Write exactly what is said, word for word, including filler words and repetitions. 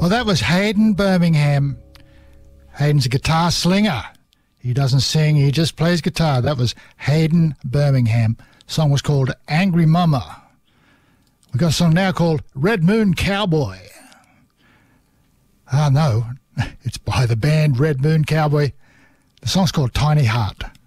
Well, that was Hayden Birmingham. Hayden's a guitar slinger. He doesn't sing, he just plays guitar. That was Hayden Birmingham. The song was called Angry Mama. We've got a song now called Red Moon Cowboy. Ah, no, it's by the band Red Moon Cowboy. The song's called Tiny Heart.